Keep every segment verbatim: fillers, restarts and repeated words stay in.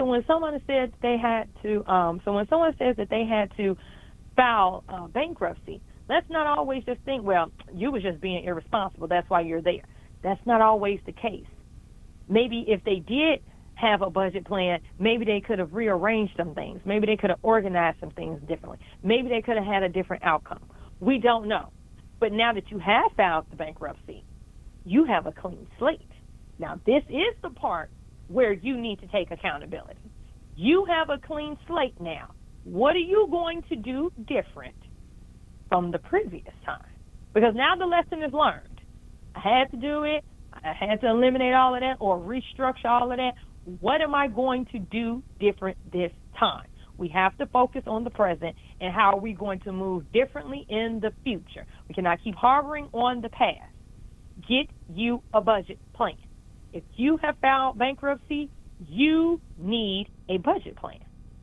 So when someone said they had to, um, so when someone says that they had to file uh, bankruptcy, let's not always just think, well, you was just being irresponsible. That's why you're there. That's not always the case. Maybe if they did have a budget plan, maybe they could have rearranged some things. Maybe they could have organized some things differently. Maybe they could have had a different outcome. We don't know. But now that you have filed the bankruptcy, you have a clean slate. Now, this is the part where you need to take accountability. You have a clean slate now. What are you going to do different from the previous time? Because now the lesson is learned. I had to do it. I had to eliminate all of that or restructure all of that. What am I going to do different this time? We have to focus on the present and how are we going to move differently in the future. We cannot keep harboring on the past. Get you a budget plan. If you have filed bankruptcy, you need a budget plan.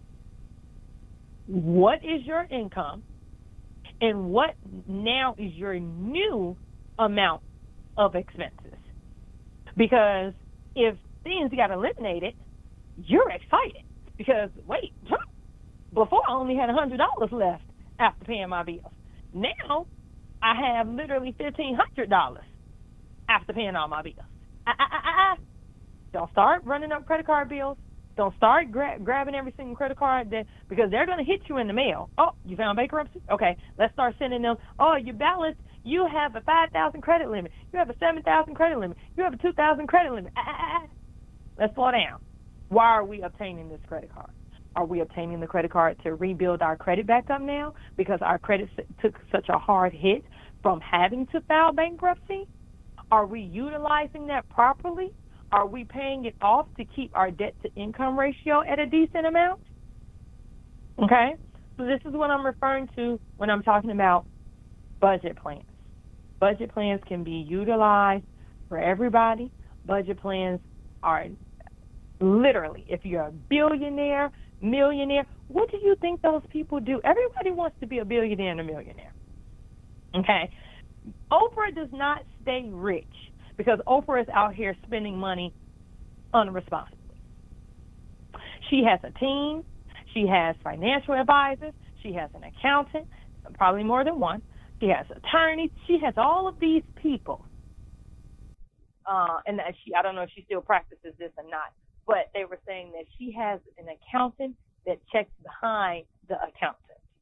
What is your income and what now is your new amount of expenses? Because if things got eliminated, you're excited because, wait, before I only had one hundred dollars left after paying my bills. Now I have literally fifteen hundred dollars after paying all my bills. I, I, I, I. Don't start running up credit card bills. Don't start gra- grabbing every single credit card that, because they're going to hit you in the mail. Oh, you found bankruptcy? Okay, let's start sending them. Oh, your balance, you have a five thousand credit limit. You have a seven thousand credit limit. You have a two thousand credit limit. Ah, ah, ah. Let's slow down. Why are we obtaining this credit card? Are we obtaining the credit card to rebuild our credit back up now because our credit took such a hard hit from having to file bankruptcy? Are we utilizing that properly? Are we paying it off to keep our debt-to-income ratio at a decent amount? Okay? So this is what I'm referring to when I'm talking about budget plans. Budget plans can be utilized for everybody. Budget plans are literally, if you're a billionaire, millionaire, what do you think those people do? Everybody wants to be a billionaire and a millionaire. Okay? Oprah does not stay rich because Oprah is out here spending money unresponsibly. She has a team. She has financial advisors. She has an accountant, probably more than one. She has attorneys. She has all of these people. Uh, and that she, I don't know if she still practices this or not, but they were saying that she has an accountant that checks behind the accountant.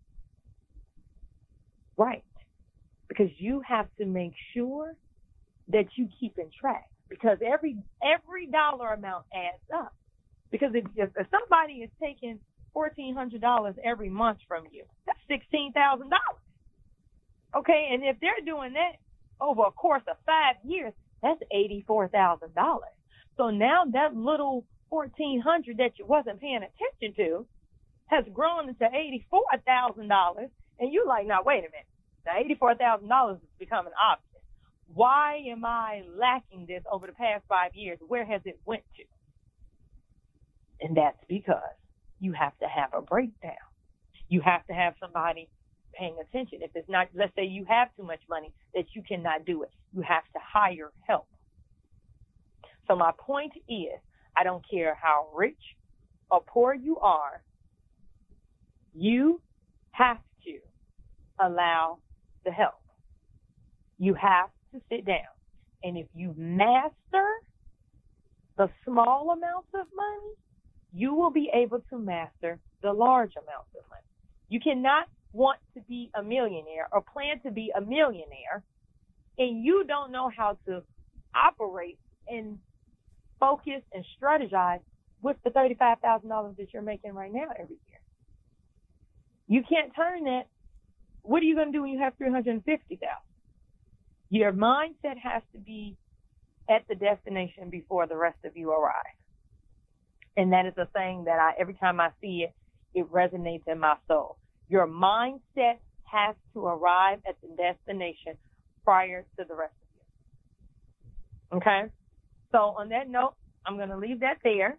Right. Because you have to make sure that you keep in track. Because every every dollar amount adds up. Because if, if, if somebody is taking fourteen hundred dollars every month from you, that's sixteen thousand dollars. Okay, and if they're doing that over a course of five years, that's eighty-four thousand dollars. So now that little fourteen hundred dollars that you wasn't paying attention to has grown into eighty-four thousand dollars, and you're like, now, wait a minute. Now, eighty-four thousand dollars is becoming obvious. Why am I lacking this over the past five years? Where has it went to? And that's because you have to have a breakdown. You have to have somebody paying attention. If it's not, let's say you have too much money that you cannot do it. You have to hire help. So my point is, I don't care how rich or poor you are, you have to allow the help. You have to sit down. And if you master the small amounts of money, you will be able to master the large amounts of money. You cannot want to be a millionaire or plan to be a millionaire and you don't know how to operate and focus and strategize with the thirty-five thousand dollars that you're making right now every year. You can't turn that. What are you going to do when you have three hundred fifty thousand dollars? Your mindset has to be at the destination before the rest of you arrive. And that is a thing that I, every time I see it, it resonates in my soul. Your mindset has to arrive at the destination prior to the rest of you. Okay? So on that note, I'm going to leave that there.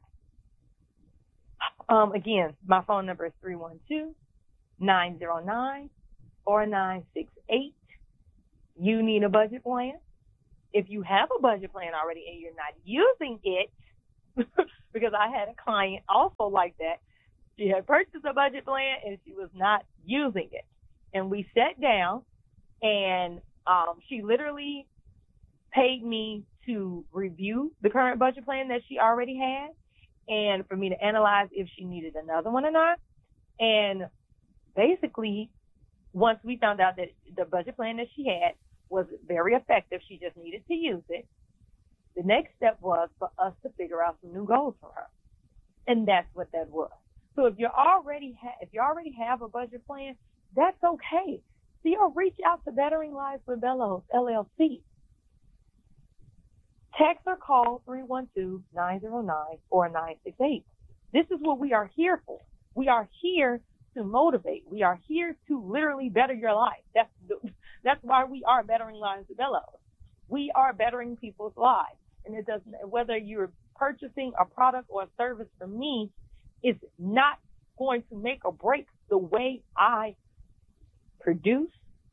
Um, again, my phone number is three one two, nine zero nine, four nine six eight. You need a budget plan. If you have a budget plan already and you're not using it, because I had a client also like that. She had purchased a budget plan and she was not using it. And we sat down and um, she literally paid me to review the current budget plan that she already had and for me to analyze if she needed another one or not. And basically, once we found out that the budget plan that she had was very effective, she just needed to use it. The next step was for us to figure out some new goals for her. And that's what that was. So if you already ha- if you already have a budget plan, that's okay. So you'll reach out to Bettering Lives with Bellows, L L C. Text or call three one two, nine zero nine, four nine six eight. This is what we are here for. We are here to motivate. We are here to literally better your life. That's the, that's why we are Bettering Lives with Bellows. We are bettering people's lives. And it doesn't, whether you're purchasing a product or a service from me, it's not going to make or break the way I produce,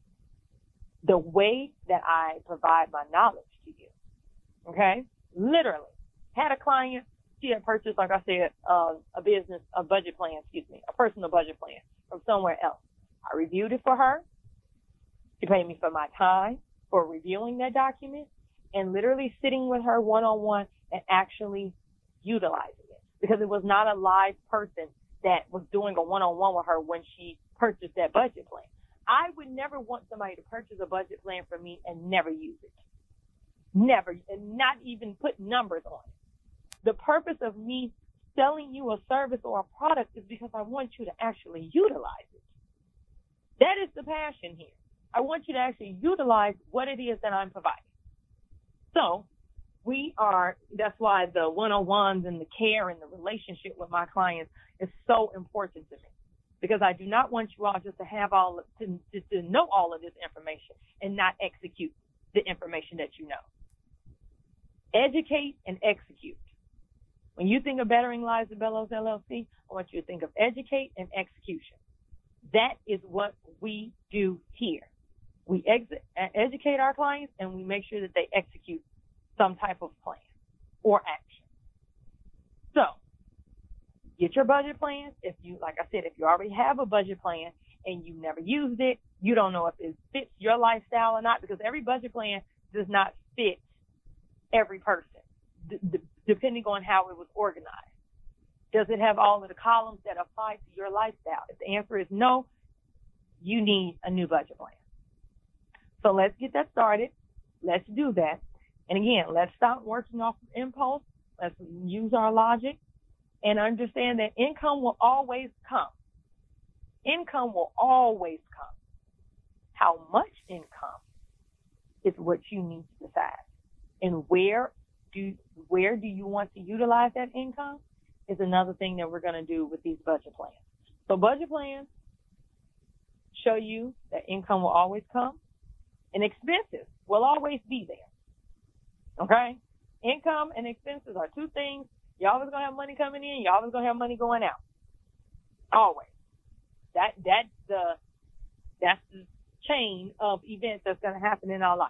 the way that I provide my knowledge to you. Okay? Literally. Had a client, she had purchased, like I said, uh, a business, a budget plan, excuse me, a personal budget plan from somewhere else. I reviewed it for her. She paid me for my time for reviewing that document and literally sitting with her one-on-one and actually utilizing it, because it was not a live person that was doing a one-on-one with her when she purchased that budget plan. I would never want somebody to purchase a budget plan from me and never use it. Never, and not even put numbers on it. The purpose of me selling you a service or a product is because I want you to actually utilize it. That is the passion here. I want you to actually utilize what it is that I'm providing. So we are, that's why the one-on-ones and the care and the relationship with my clients is so important to me, because I do not want you all just to have all, to, to, to know all of this information and not execute the information that you know. Educate and execute. When you think of Bettering Lives with Bellows L L C, I want you to think of educate and execution. That is what we do here. We ex- educate our clients and we make sure that they execute some type of plan or action. So, get your budget plan. If you, like I said, if you already have a budget plan and you never used it, you don't know if it fits your lifestyle or not, because every budget plan does not fit every person, d- d- depending on how it was organized. Does it have all of the columns that apply to your lifestyle? If the answer is no, you need a new budget plan. So let's get that started. Let's do that. And again, let's stop working off of impulse. Let's use our logic and understand that income will always come. Income will always come. How much income is what you need to decide. And where do where do you want to utilize that income is another thing that we're going to do with these budget plans. So budget plans show you that income will always come and expenses will always be there. Okay? Income and expenses are two things. You're always going to have money coming in. You're always going to have money going out. Always. That that's the that's the chain of events that's going to happen in our life.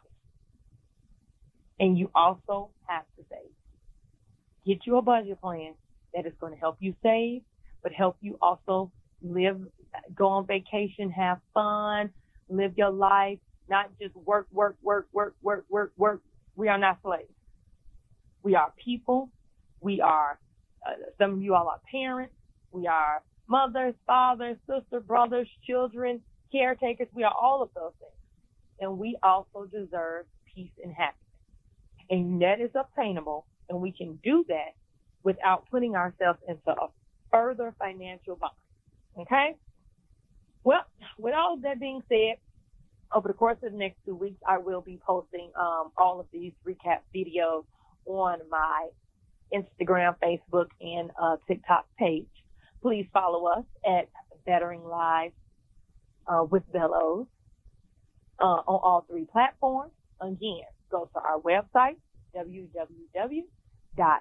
And you also have to save. Get you a budget plan that is going to help you save, but help you also live, go on vacation, have fun, live your life, not just work, work, work, work, work, work, work. We are not slaves. We are people. We are, uh, some of you all are parents. We are mothers, fathers, sisters, brothers, children, caretakers. We are all of those things. And we also deserve peace and happiness. And that is obtainable, and we can do that without putting ourselves into a further financial bind. Okay? Well, with all of that being said, over the course of the next two weeks, I will be posting um, all of these recap videos on my Instagram, Facebook, and uh, TikTok page. Please follow us at Bettering Lives uh, with Bellows uh, on all three platforms. Again, go to our website, w w w dot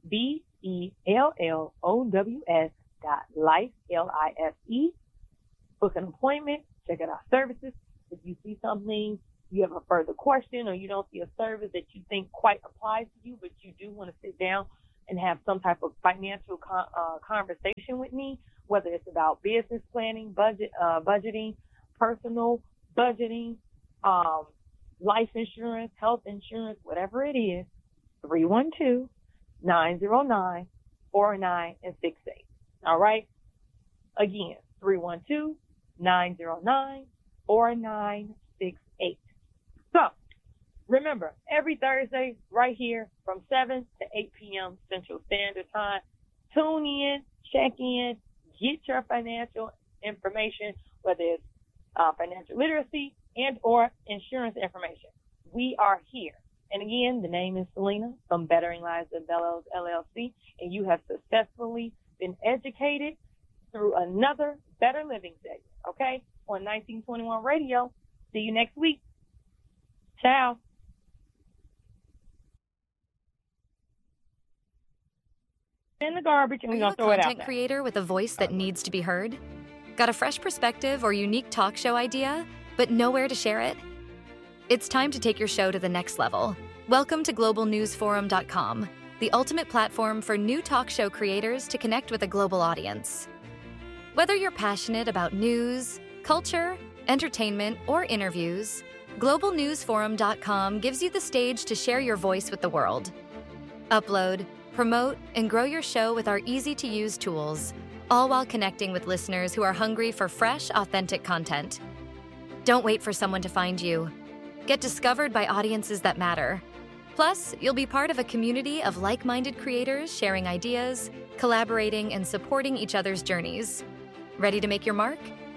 bellows dot life, L I F E. Book an appointment, check out our services. If you see something, you have a further question, or you don't see a service that you think quite applies to you, but you do want to sit down and have some type of financial con- uh, conversation with me, whether it's about business planning, budget, uh, budgeting, personal budgeting, um, life insurance, health insurance, whatever it is, three one two, nine zero nine, four nine six eight. All right? Again, three one two, nine zero nine, four nine six eight. So, remember, every Thursday, right here from seven to eight p.m. Central Standard Time, tune in, check in, get your financial information, whether it's uh, financial literacy and or insurance information. We are here. And again, the name is Selena from Bettering Lives of Bellows, L L C, and you have successfully been educated through another Better Living segment, okay, on nineteen twenty-one Radio. See you next week. Ciao. In the garbage, and we're going to throw it out there. Are you a content creator with a voice that needs to be heard? Got a fresh perspective or unique talk show idea, but nowhere to share it? It's time to take your show to the next level. Welcome to global news forum dot com, the ultimate platform for new talk show creators to connect with a global audience. Whether you're passionate about news, culture, entertainment, or interviews, global news forum dot com gives you the stage to share your voice with the world. Upload, promote, and grow your show with our easy-to-use tools, all while connecting with listeners who are hungry for fresh, authentic content. Don't wait for someone to find you. Get discovered by audiences that matter. Plus, you'll be part of a community of like-minded creators sharing ideas, collaborating, and supporting each other's journeys. Ready to make your mark?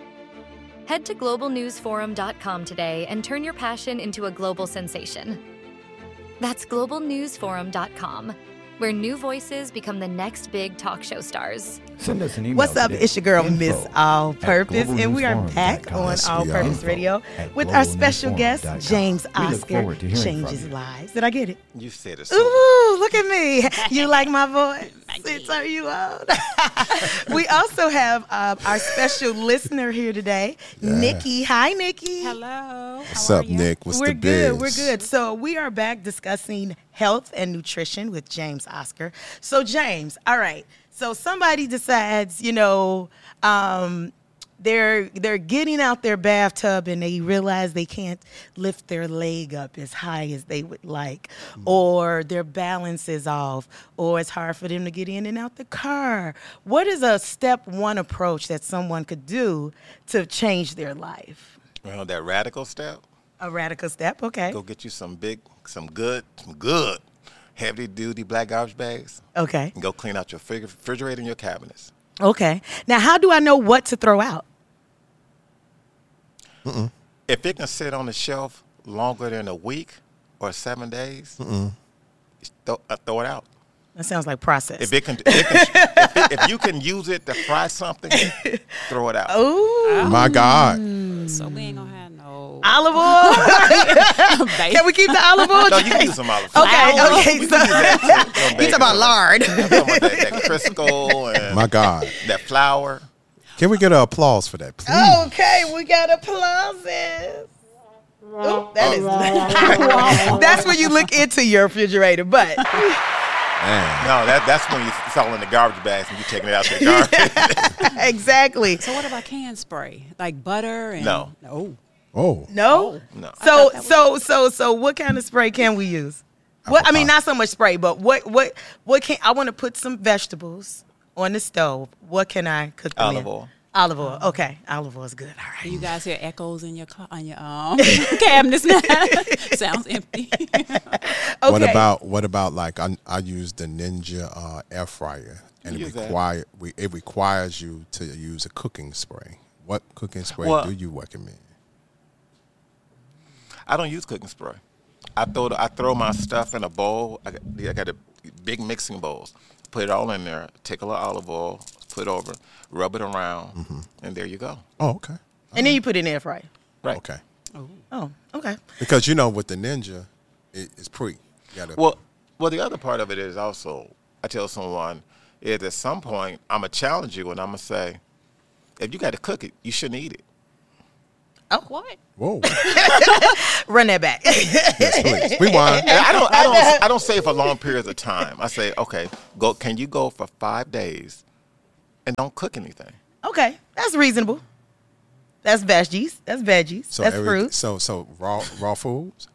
Head to global news forum dot com today and turn your passion into a global sensation. That's global news forum dot com, where new voices become the next big talk show stars. Send us an email. What's up? Today. It's your girl, Info Miss All Purpose, and we are globalnewsforum back dot com. on Yes, All we are. Purpose Info Radio at with our special globalnewsforum guest, dot com. James We look Oscar. forward to hearing Changes from you. lives. Did I get it? You said it so. Ooh, look at me. You like my voice? It turn you on. We also have uh, our special listener here today, Yeah. Nikki. Hi, Nikki. Hello. What's How up, are you? Nick? What's we're the good. biz? We're good. So we are back discussing health and nutrition with James Oscar. So James, all right. So somebody decides, you know, um, they're they're getting out their bathtub and they realize they can't lift their leg up as high as they would like, mm. or their balance is off, or it's hard for them to get in and out the car. What is a step one approach that someone could do to change their life? Well, that radical step. A radical step, okay. Go get you some big, some good, some good, heavy-duty black garbage bags. Okay. And go clean out your frig- refrigerator and your cabinets. Okay. Now, how do I know what to throw out? Mm-mm. If it can sit on the shelf longer than a week or seven days, Mm-mm. throw, uh, throw it out. That sounds like processed. If it can, it can if, it, if you can use it to fry something, throw it out. Ooh. My God. So we ain't gonna have no Olive oil? Can we keep the olive oil? No, you can use some olive oil. Okay, Flour. okay. We So can use that too. No, you baby, talking about no. lard. I'm talking about that, that Crisco and My God. that flour. Can we get an applause for that, please? Okay, we got applauses. Ooh, that is that's when you look into your refrigerator, but Man. No, that that's when you, it's all in the garbage bags and you taking it out to the garbage. exactly. So what about can spray? Like butter and No. No. Oh. No? No. So so so so what kind of spray can we use? What I mean, Avocado. not so much spray, but what what what can I want to put some vegetables on the stove. What can I cook them Olive in? oil. Olive oil. Okay, olive oil is good. All right. You guys hear echoes in your cl- on your um, cabinets now. Sounds empty. Okay. What about what about like I, I use the Ninja uh, air fryer and You it use that. require we, it requires you to use a cooking spray. What cooking spray Well- do you recommend? I don't use cooking spray. I throw the, I throw my stuff in a bowl. I got, I got a big mixing bowls. Put it all in there. Take a little olive oil. Put it over. Rub it around, Mm-hmm. and there you go. Oh, okay. And then you put it in the air fryer. Right. Okay. Oh, okay. Because you know with the Ninja, it, it's pre. You gotta, Well, well, the other part of it is also, I tell someone, is at some point I'm gonna challenge you and I'm gonna say, if you got to cook it, you shouldn't eat it. Oh, What? Whoa. run that back. Yes, please. Rewind. And I don't, I don't, I don't say for long periods of time. I say, okay, go. Can you go for five days and don't cook anything? Okay, that's reasonable. That's veggies. That's veggies. So that's every- fruit. So so raw raw foods.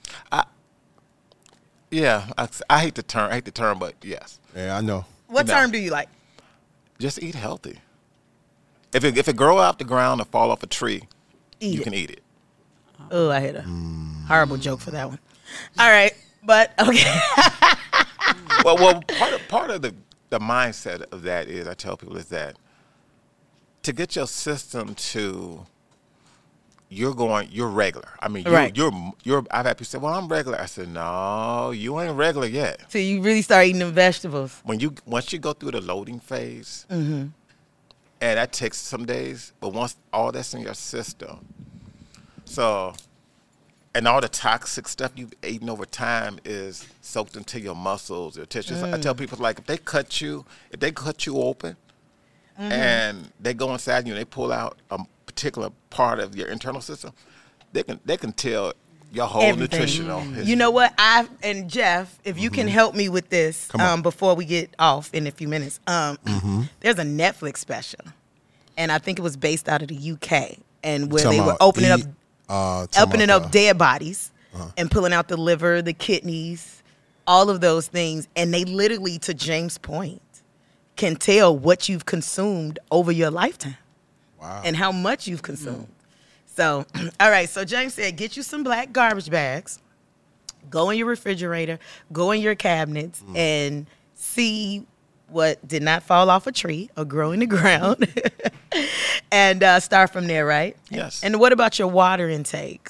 Yeah, I, I hate the term. I hate the term, but yes, Yeah, I know. What No. term do you like? just eat healthy. If it if it grow out the ground or fall off a tree, Eat you it. can eat it. Oh, I hit a horrible joke for that one. All right, but okay. well, well, part of part of the the mindset of that is I tell people is that to get your system to you're going you're regular. I mean, you're, Right. you're you're. I've had people say, "Well, I'm regular." I said, "No, you ain't regular yet." So you really start eating them vegetables. When you once you go through the loading phase, Mm-hmm. and that takes some days, but once all that's in your system, so and all the toxic stuff you've eaten over time is soaked into your muscles, your tissues. I tell people like if they cut you, if they cut you open, and they go inside you and they pull out a particular part of your internal system, they can they can tell your whole Everything. nutritional history. You know what? I and Jeff, if you can help me with this Come on. um, before we get off in a few minutes, um, there's a Netflix special, and I think it was based out of the U K, and where Talking they were about opening eat, up uh, talking opening about up the- dead bodies and pulling out the liver, the kidneys, all of those things, and they literally, to James' point, can tell what you've consumed over your lifetime. Wow. And how much you've consumed. So, all right. So James said, get you some black garbage bags, go in your refrigerator, go in your cabinets, and see what did not fall off a tree or grow in the ground, and uh, start from there, right? Yes. And what about your water intake?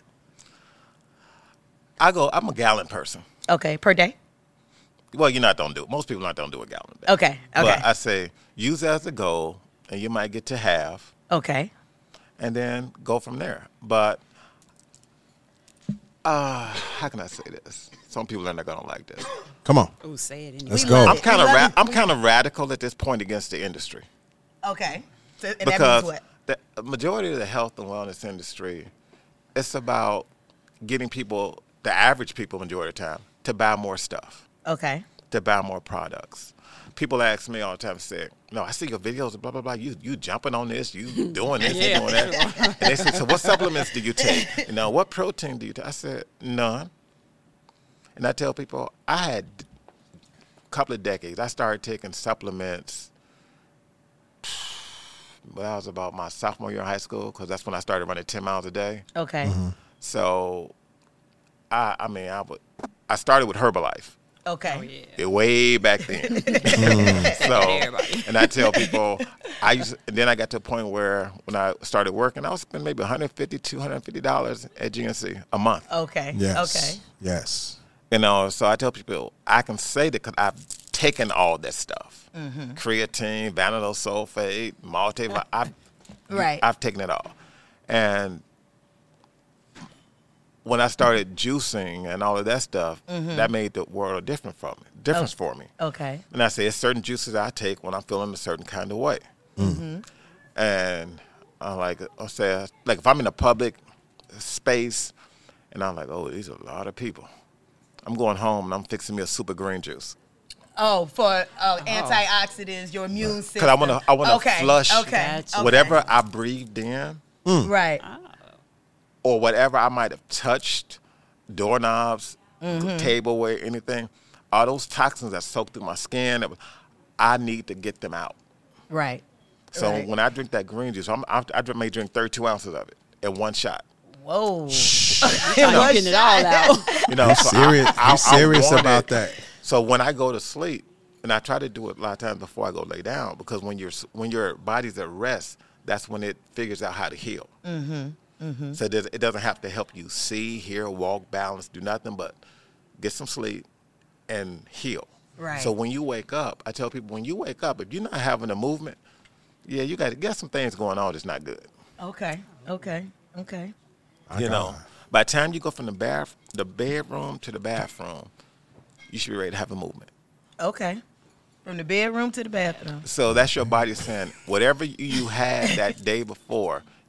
I go. I'm a gallon person. Okay, per day. Well, you're not don't do it. Most people not don't do a gallon. a day. Okay. Okay. But I say use it as a goal, and you might get to half, okay. and then go from there. But uh, how can I say this? Some people are not gonna like this. Come on. Oh, say it anyway. Let's We go. love I'm it. kind We of love ra- it. I'm kind of radical at this point against the industry Okay. So, and that means because what? the majority of the health and wellness industry, it's about getting people, the average people, majority of the time, to buy more stuff, Okay. to buy more products. People ask me all the time, say, "No, I see your videos, blah blah blah. You you jumping on this, you doing this, Yeah. you doing that." And they say, "So what supplements do you take? You know, what protein do you take?" I said, "None." And I tell people, I had a couple of decades. I started taking supplements. Well, I was about my sophomore year in high school because that's when I started running ten miles a day. Okay. So, I I mean, I would I started with Herbalife. Okay. Oh, yeah. It way back then. so, Everybody. and I tell people, I used, and then I got to a point where when I started working, I was spending maybe one hundred fifty dollars, two hundred fifty dollars at G N C a month. Okay. Yes. Okay. Yes. You know, so I tell people, I can say that because I've taken all that stuff. Mm-hmm. Creatine, vanillin sulfate, multi, I've, Right. I've taken it all. And when I started juicing and all of that stuff, Mm-hmm. that made the world different for me, difference Oh. for me. Okay. And I say, it's certain juices I take when I'm feeling a certain kind of way. Mm-hmm. And I'm like, I'll say, like if I'm in a public space and I'm like, oh, these are a lot of people. I'm going home and I'm fixing me a super green juice. Oh, for uh, antioxidants, your immune system. Because I want to I wanna okay. flush Okay. Gotcha. okay. whatever I breathed in Right. or whatever I might have touched, doorknobs, Mm-hmm. tableware, anything, all those toxins that soak through my skin, that was- I need to get them out. Right. So Right. when I drink that green juice, I'm, I, I may drink thirty-two ounces of it in one shot. Whoa. You're getting it all out. You know, You so serious? I, I, you I serious want about it. that? So when I go to sleep, and I try to do it a lot of times before I go lay down, because when your when your body's at rest, that's when it figures out how to heal. Mm-hmm. Mm-hmm. So it doesn't, it doesn't have to help you see, hear, walk, balance, do nothing but get some sleep and heal. Right. So when you wake up, I tell people, when you wake up, if you're not having a movement, yeah, you got to get some things going on that's not good. Okay. Okay. Okay. I you got know, it. by the time you go from the bath, the bedroom to the bathroom, you should be ready to have a movement. Okay. From the bedroom to the bathroom. So that's your body saying, whatever you- you had that day before,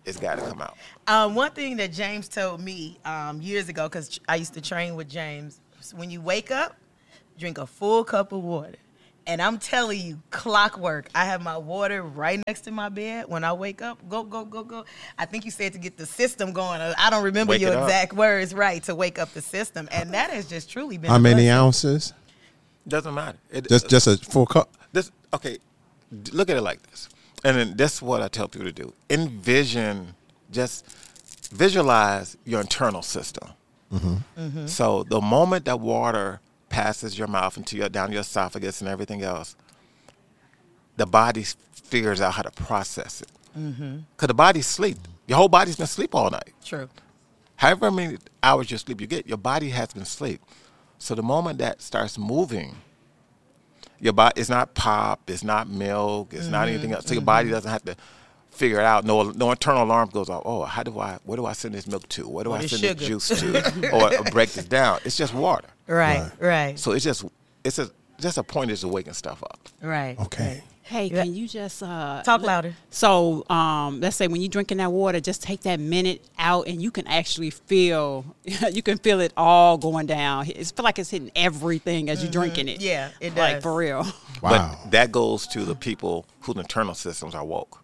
it's got to come out. Um, one thing that James told me um, years ago, because I used to train with James, when you wake up, drink a full cup of water. And I'm telling you, clockwork. I have my water right next to my bed. When I wake up, go, go, go, go. I think you said to get the system going. I don't remember Wake your it up. exact words, right, to wake up the system. And that has just truly been How a many blessing. ounces? Doesn't matter. It, Just just a full cup. this okay. d- Look at it like this, and then this is what I tell people to do: envision, just visualize your internal system. Mm-hmm. So the moment that water passes your mouth into your down your esophagus and everything else, the body s- figures out how to process it. Mm-hmm. Cause the body's asleep. Your whole body's been asleep all night. True. However many hours you sleep you get, your body has been asleep. So the moment that starts moving, your body, it's not pop, it's not milk, it's not anything else. So your body doesn't have to figure it out. No, no internal alarm goes off. Oh, how do I? Where do I send this milk to? Where do Or I the send sugar. this juice to? or, or break this down? It's just water. Right, Right. right, So it's just it's a just a point is to waking stuff up. right. Okay. Hey, Yeah. can you just uh, Talk let- louder. So, um, let's say when you're drinking that water, just take that minute out, and you can actually feel, you can feel it all going down. It's feel like it's hitting everything as you're drinking it. Yeah, it Like does. for real. Wow. But that goes to the people whose internal systems are woke.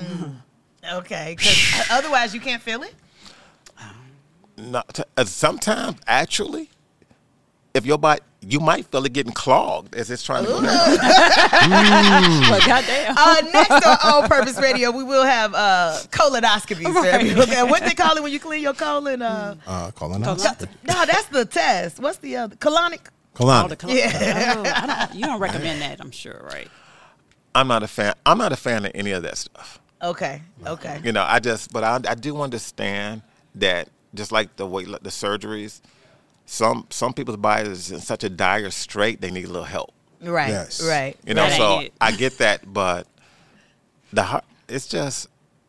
Okay, because otherwise you can't feel it? Not to, uh, sometimes actually, if your body, you might feel it getting clogged as it's trying to go down. But goddamn. Uh, next on All Purpose Radio, we will have uh, colonoscopies for everyone. Okay, what they call it when you clean your colon? Uh, Uh, colonoscopy. no, that's the test. What's the other? Colonic? All the Colonic. color- Yeah. Oh, I don't, you don't recommend that, I'm sure, right? I'm not a fan. I'm not a fan of any of that stuff. Okay, okay. You know, I just, but I, I do understand that just like the way the surgeries, some some people's bodies is in such a dire strait they need a little help. Right, Yes. right. You know, That so ain't it. I get that, but the heart, it's just.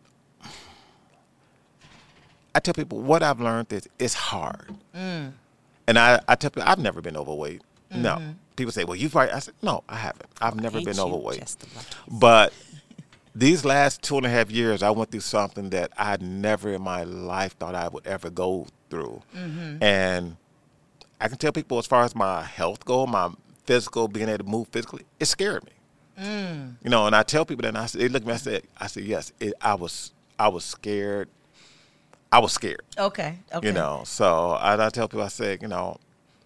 I tell people what I've learned is it's hard, Mm. and I, I tell people I've never been overweight. No, Mm-hmm. people say, "Well, you've," I said, "No, I haven't. I've never Ain't been you overweight." just the luckiest? But these last two and a half years, I went through something that I never in my life thought I would ever go through. And I can tell people as far as my health goal, my physical, being able to move physically, it scared me. You know, and I tell people that, and I said, they look at me, I said, I said, yes, it, I was, I was scared. I was scared, Okay, okay. you know. So I, I tell people, I said, you know,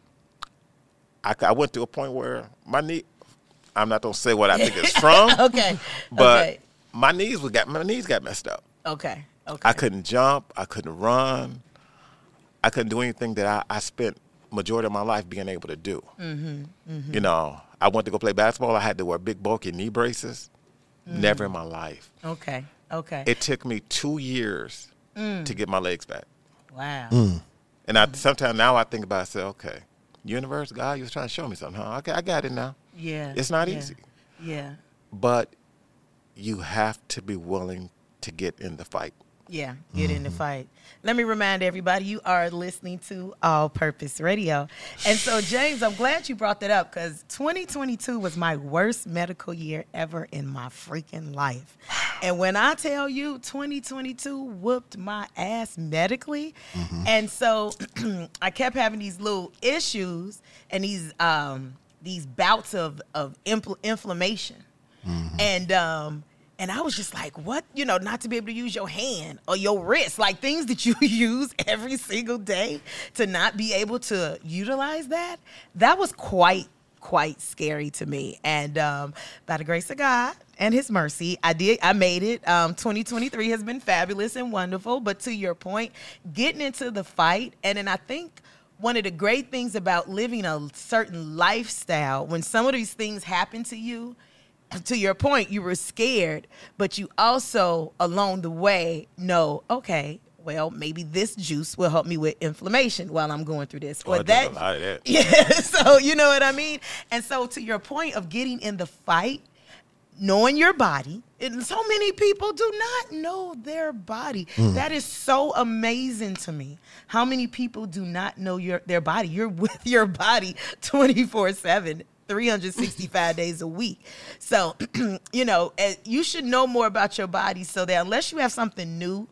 I, I went to a point where my knee, I'm not going to say what I think it's from, Okay, but okay, my knees was got my knees got messed up. okay, okay. I couldn't jump. I couldn't run. I couldn't do anything that I, I spent majority of my life being able to do. Mm-hmm, mm-hmm. You know, I went to go play basketball. I had to wear big bulky knee braces. Mm. Never in my life. Okay, okay. It took me two years Mm. to get my legs back. Wow. And I sometimes now I think about it, I say, okay, universe, God, you was trying to show me something, huh? Okay, I got it now. Yeah. It's not yeah, easy. Yeah. But you have to be willing to get in the fight. Yeah, get in the fight. Let me remind everybody, you are listening to All Purpose Radio. And so, James, I'm glad you brought that up because twenty twenty-two was my worst medical year ever in my freaking life. And when I tell you twenty twenty-two whooped my ass medically, and so I kept having these little issues and these um, these bouts of, of impl- inflammation. And um, and I was just like, what? You know, not to be able to use your hand or your wrist, like things that you use every single day, to not be able to utilize that. That was quite, quite scary to me. And um, by the grace of God and his mercy, I did, I made it. Um, twenty twenty-three has been fabulous and wonderful. But to your point, getting into the fight, and then I think one of the great things about living a certain lifestyle, when some of these things happen to you, to your point, you were scared, but you also, along the way, know, okay, well, maybe this juice will help me with inflammation while I'm going through this. Oh, I Or drink that, a lot of that. yeah. So you know what I mean. And so, to your point of getting in the fight, knowing your body, and so many people do not know their body. That is so amazing to me. How many people do not know your their body? You're with your body twenty-four seven. three hundred sixty-five days a week. So, you know, uh, you should know more about your body so that unless you have something new,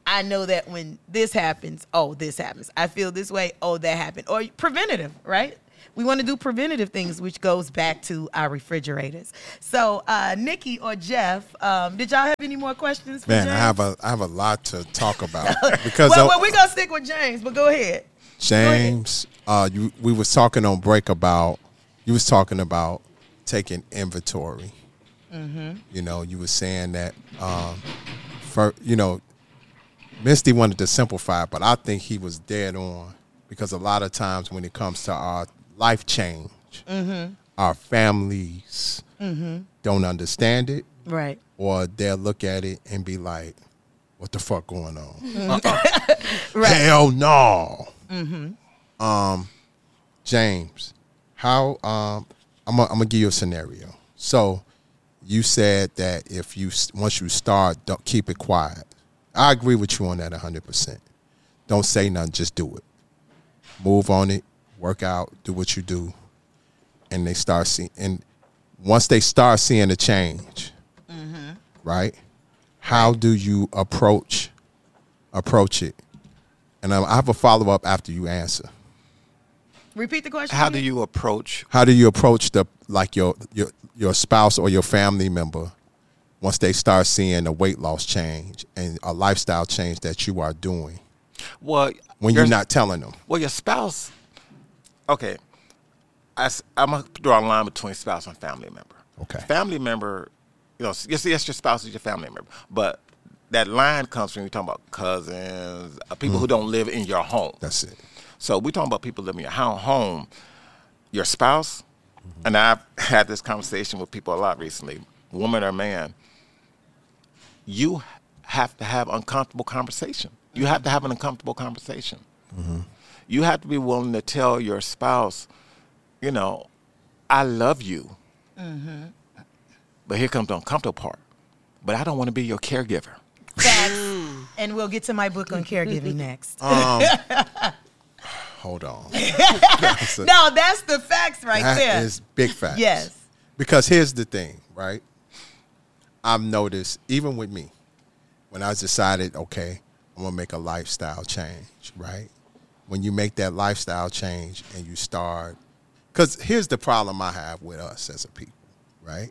I know that when this happens, oh, this happens. I feel this way, oh, that happened. Or preventative, right? We want to do preventative things, which goes back to our refrigerators. So, uh, Nikki or Jeff, um, did y'all have any more questions for Man, James? I have a I have a lot to talk about because well, I- well, we're going to stick with James, but go ahead. James, uh, you we was talking on break about you was talking about taking inventory. Mm-hmm. You know, you were saying that um, for you know, Misty wanted to simplify, but I think he was dead on because a lot of times when it comes to our life change, mm-hmm. our families mm-hmm. don't understand it, right? Or they'll look at it and be like, "What the fuck going on?" Mm-hmm. Uh-uh. Right. Hell no. Mm-hmm. Um, James, how um, I'm gonna I'm gonna give you a scenario. So, you said that if you once you start, don't keep it quiet. I agree with you on that one hundred percent. Don't say nothing, just do it. Move on it, work out, do what you do, and they start seeing. And once they start seeing a change, mm-hmm. right? How do you approach approach it? And I I have a follow up after you answer. Repeat the question. How again? do you approach? How do you approach the like your your your spouse or your family member once they start seeing a weight loss change and a lifestyle change that you are doing Well, when your- you're not telling them? Well, your spouse. Okay, I, am gonna draw a line between spouse and family member. Okay. Family member, you know, yes, yes, your spouse is your family member, but that line comes when you're talking about cousins, uh, people who don't live in your home. That's it. So we're talking about people living in your ho- home. Your spouse, and I've had this conversation with people a lot recently, woman or man, you have to have uncomfortable conversation. You have to have an uncomfortable conversation. Mm-hmm. You have to be willing to tell your spouse, you know, I love you. Mm-hmm. But here comes the uncomfortable part. But I don't want to be your caregiver. Facts. And we'll get to my book on caregiving next. Um, hold on. That's a- No, that's the facts right that there. is big facts. Yes. Because here's the thing, right? I've noticed, even with me, when I decided, okay, I'm going to make a lifestyle change, right? When you make that lifestyle change and you start, because here's the problem I have with us as a people, right?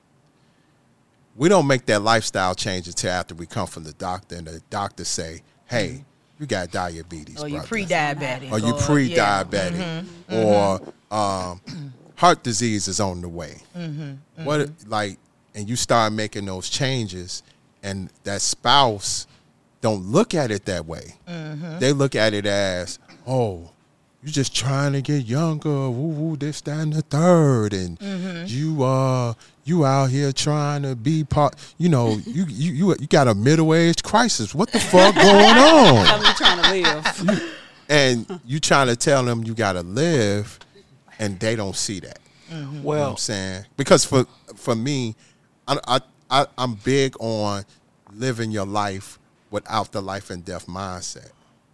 We don't make that lifestyle change until after we come from the doctor and the doctor say, hey, you got diabetes, Or you brother. pre-diabetic. Or you yeah. pre-diabetic. Mm-hmm. Or um, heart disease is on the way. Mm-hmm. What like, and you start making those changes, and that spouse don't look at it that way. Mm-hmm. They look at it as, oh, you just trying to get younger, woo woo, this, that, and the third, and Mm-hmm. you uh, you out here trying to be part. You know, you you you, you got a middle age crisis. What the fuck going on? Tell me you're trying to live. And you trying to tell them you got to live, and they don't see that. Well, You know what I'm saying? Because for for me, I, I, I, I'm big on living your life without the life and death mindset.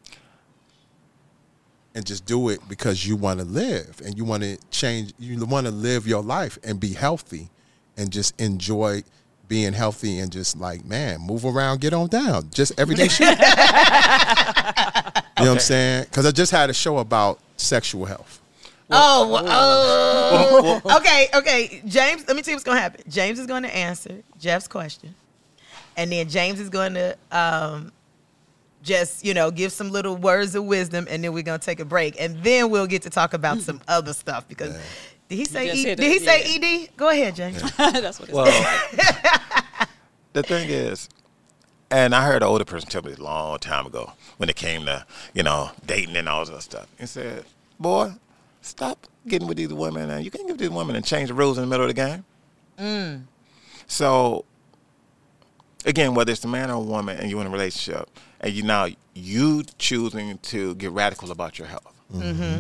And just do it because you want to live and you want to change. You want to live your life and be healthy and just enjoy being healthy and just like, man, move around, get on down. Just everyday shit. You know what I'm saying? Because I just had a show about sexual health. Oh, oh. Okay, okay. James, let me tell you what's going to happen. James is going to answer Jeff's question. And then James is going to um, just, you know, give some little words of wisdom. And then we're going to take a break. And then we'll get to talk about some other stuff. Because Yeah. did he say, just e- hit did he it, say yeah. E D? Go ahead, James. That's what it's well, like. the thing is, and I heard an older person tell me a long time ago when it came to, you know, dating and all that stuff. He said, boy, stop getting with these women. And you can't get with these women and change the rules in the middle of the game. Mm. So, again, whether it's a man or a woman and you're in a relationship and you now you choosing to get radical about your health. Mm-hmm.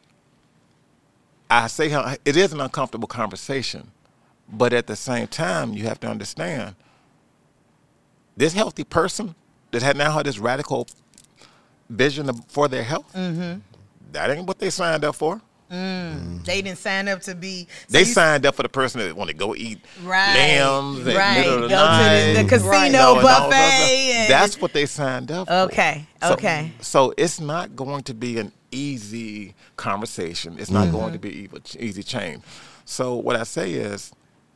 I say how it is an uncomfortable conversation, but at the same time, you have to understand this healthy person that had now had this radical vision of, for their health. Mm-hmm. That ain't what they signed up for. Mm. They didn't sign up to be. so They you- signed up for the person that want to go eat Right, lambs at right. middle of the Go night. to the, the casino Right. No, and all buffet that stuff. and That's what they signed up for. Okay, So- okay. So, it's not going to be an easy conversation. It's not Mm-hmm. going to be easy, easy change. So what I say is,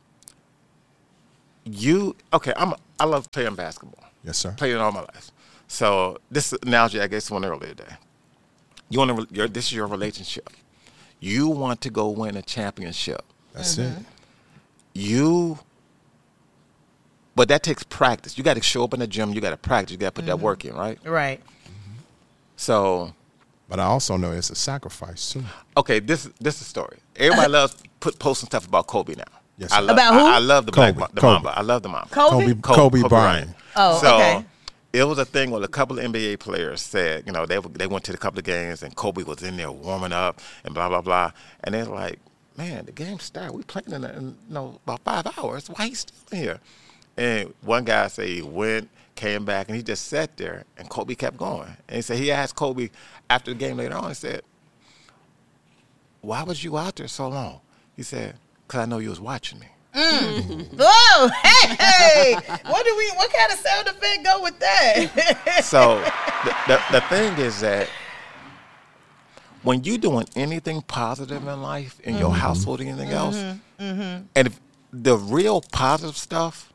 you okay? I'm I love playing basketball. Yes, sir. Played it all my life. So this analogy I gave someone earlier today. You want to your this is your relationship. You want to go win a championship. That's it. You, but that takes practice. You got to show up in the gym. You got to practice. You got to put that work in, right? Right. So, But I also know it's a sacrifice too. okay, this this is a story. Everybody loves put posting stuff about Kobe now. Yes, I sir. love, About who? I, I love the Kobe, black, the Kobe. Mamba. I love the Mamba. Kobe? Kobe, Kobe, Bryant. Oh, so okay. it was a thing where a couple of N B A players said, you know, they they went to a couple of games and Kobe was in there warming up and blah blah blah, and they're like, man, the game started. We playing in, in you know, about five hours. Why he still here? And one guy said he went, came back, and he just sat there, and Kobe kept going. And he said he asked Kobe after the game later on, he said, why was you out there so long? He said, because I know you was watching me. Oh, hey, hey. What do we? What kind of sound effect go with that? So the, the, the thing is that when you're doing anything positive in life, in your household or anything else, and if the real positive stuff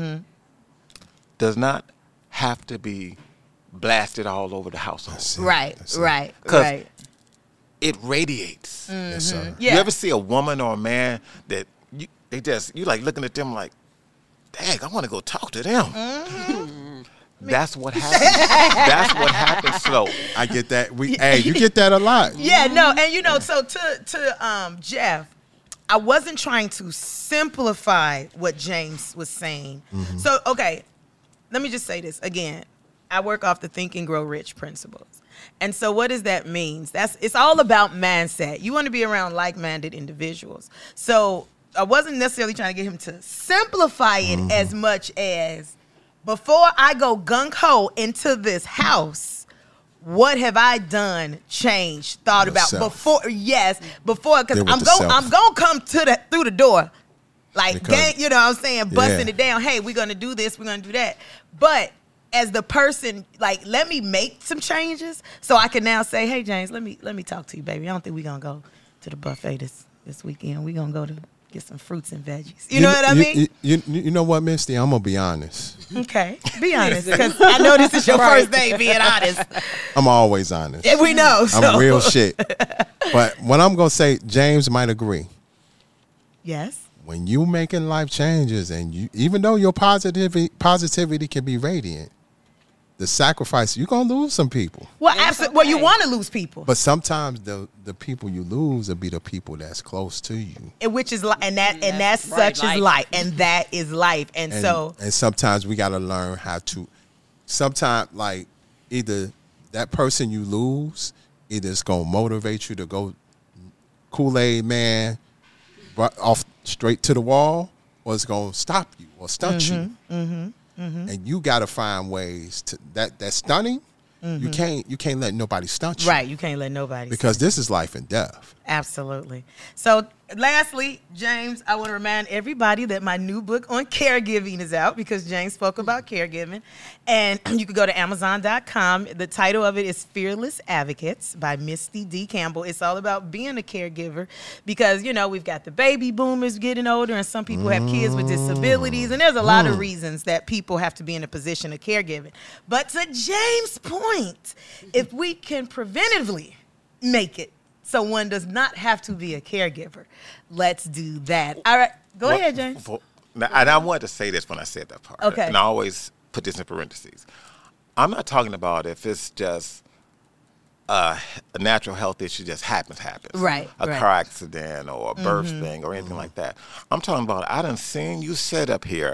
does not have to be blasted all over the household. That's it. Right, That's it. right, 'Cause right. It radiates. Yes, sir. Yeah. You ever see a woman or a man that you, they just, you like looking at them like, dang, I want to go talk to them. That's what happens. That's what happens slowly. I get that. We hey, you get that a lot. Yeah, no, and you know, so to to um Jeff, I wasn't trying to simplify what James was saying. So, okay, let me just say this again. I work off the Think and Grow Rich principles. And so what does that mean? That's it's all about mindset. You want to be around like-minded individuals. So I wasn't necessarily trying to get him to simplify it as much as before I go gung-ho into this house, what have I done, changed, thought Yourself. about before? Yes, before, because Deal with I'm the going, self. I'm going to come to the through the door, like Because- gang, you know what I'm saying, busting Yeah. it down. Hey, we're gonna do this, we're gonna do that. But as the person, like, let me make some changes so I can now say, hey, James, let me let me talk to you, baby. I don't think we're gonna go to the buffet this this weekend. We're gonna go to get some fruits and veggies. You, know what I mean? You, you, you, you know what, Misty? I'm gonna be honest. Okay, be honest, because I know this is your first day being honest. I'm always honest. And we know. So. I'm real shit. But what I'm gonna say, James might agree. Yes. When you making life changes, and you, even though your positivity positivity can be radiant, the sacrifice, you're gonna lose some people. Well, It's absolutely. Well, you okay. want to lose people, But sometimes the the people you lose will be the people that's close to you. and which is li- and that and that's, That's right, such is life. life, and that is life, and, And, so and sometimes we gotta learn how to. Sometimes, like either that person you lose, either it's gonna motivate you to go Kool-Aid man, right off straight to the wall, or it's gonna stop you or stunt you. And you gotta find ways to that that stunning. You can't you can't let nobody stunt you. right, you can't let nobody Because this is life and death. Absolutely. So, lastly, James, I want to remind everybody that my new book on caregiving is out because James spoke about caregiving. And you can go to amazon dot com. The title of it is Fearless Advocates by Misty D. Campbell. It's all about being a caregiver because, you know, we've got the baby boomers getting older and some people have kids with disabilities. And there's a lot of reasons that people have to be in a position of caregiving. But to James' point, if we can preventively make it so one does not have to be a caregiver, let's do that. All right, go Well, ahead, James. for- now, and I wanted to say this when I said that part. Okay. And I always put this in parentheses. I'm not talking about if it's just uh, a natural health issue just happens, happens. Right, A right. car accident or a birth thing or anything like that. I'm talking about, I done seen you sit up here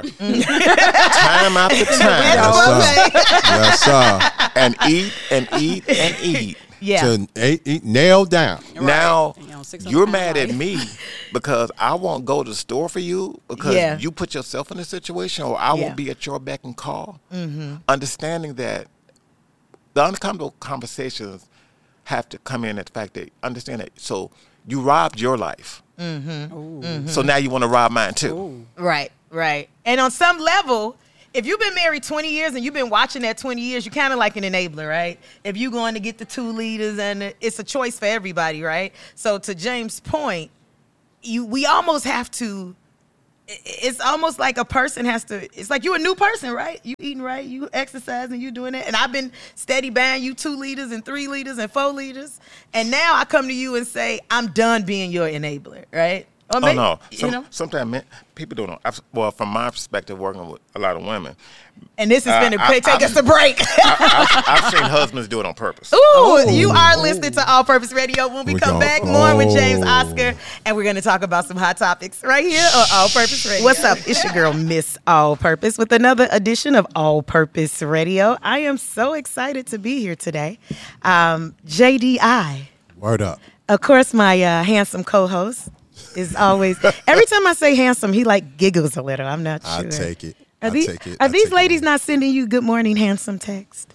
time after time Yes, sir. Yes, sir. and eat and eat and eat. Yeah. To eat, eat, nail down. Now, You know, six you're hundred mad pounds at me because I won't go to the store for you because Yeah. you put yourself in a situation, or I Yeah. won't be at your beck and call. Mm-hmm. Understanding that the uncomfortable conversations have to come in at the fact that understand that. So you robbed your life. Mm-hmm. So now you want to rob mine too. Right, right. And on some level, if you've been married twenty years and you've been watching that twenty years, you're kind of like an enabler, right? If you're going to get the two leaders, and it's a choice for everybody, right? So to James' point, you we almost have to. It's almost like a person has to. It's like you're a new person, right? You eating right, you exercising, you doing it. And I've been steady buying you two liters and three liters and four liters, and now I come to you and say I'm done being your enabler, right? Or maybe, oh no, Some, you know? sometimes people don't know. I've, well, from my perspective, working with a lot of women, and this is uh, going to I, take I, us to break. I, I've, I've seen husbands do it on purpose. Ooh, you are listening to All Purpose Radio. When we, We come go- back, more with James oh. Oscar, and we're going to talk about some hot topics right here on All Purpose Radio. What's up? It's your girl, Miss All Purpose, with another edition of All Purpose Radio. I am so excited to be here today. Um, J D I, Word up. of course, my uh, handsome co-host is always. Every time I say handsome, he like giggles a little. I'm not sure. I take it. Are I these, take it. are I these take ladies it. not sending you good morning, handsome text?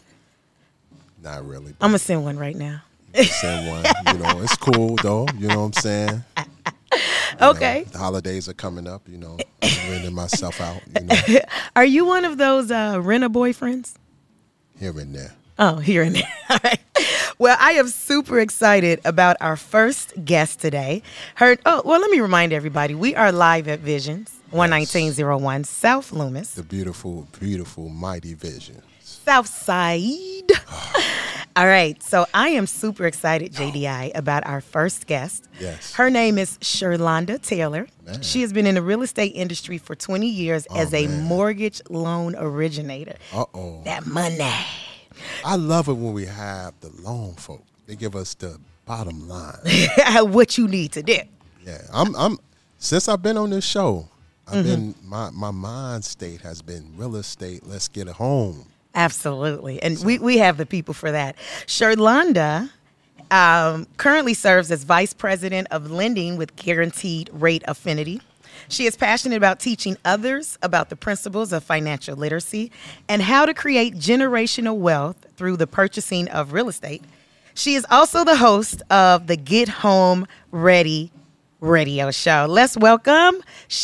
Not really. I'm going to send one right now. Send one. You know, it's cool though. You know what I'm saying? You Okay. know, the holidays are coming up. You know, I'm renting myself out. You know, Are you one of those uh, renter boyfriends? here and there. Oh, here and there. All right. Well, I am super excited about our first guest today. Her, oh, well, let me remind everybody, we are live at Visions, one nineteen oh one South Loomis, The beautiful, beautiful, mighty vision. South Side. All right. So I am super excited, J D I, about our first guest. Yes. Her name is Sherlonda Taylor. Man. She has been in the real estate industry for twenty years Oh, as a man. mortgage loan originator. Uh oh. That money. I love it when we have the loan folk. They give us the bottom line. What you need to do. Yeah, I'm. I'm. Since I've been on this show, I've Mm-hmm. been my my mind state has been real estate. Let's get it home. Absolutely. And we, we have the people for that. Sherlonda um, currently serves as Vice President of Lending with Guaranteed Rate Affinity. She is passionate about teaching others about the principles of financial literacy and how to create generational wealth through the purchasing of real estate. She is also the host of the Get Home Ready radio show. Let's welcome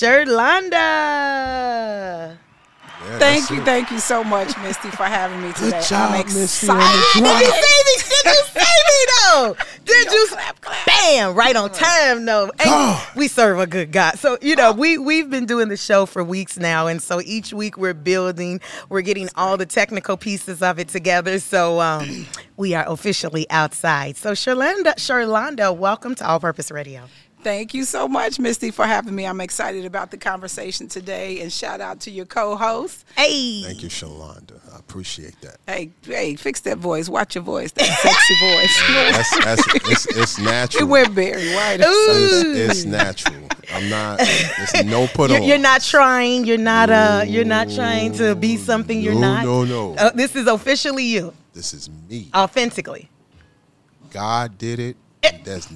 Sherlonda. Yeah, Thank that's you, it. thank you so much, Misty, for having me today. job, I'm Misty, on the excited. drop. Did you see me? Did you see me though? Did you? Bam! Right on time, though. And we serve a good God. So you know, we we've been doing the show for weeks now, and so each week we're building, we're getting all the technical pieces of it together. So um, we are officially outside. So Sherlonda, Sherlonda, welcome to All Purpose Radio. Thank you so much, Misty, for having me. I'm excited about the conversation today, and shout out to your co-host. Hey. Thank you, Shalonda. I appreciate that. Hey, hey, fix that voice. Watch your voice. That sexy voice. That's, that's it's, it's It natural. went very white. It's, it's natural. I'm not. It's no put You're, on. you're not trying. You're not. Uh. You're not trying to be something you're No, not. no, no. Uh, this is officially you, This is me. authentically. God did it. There's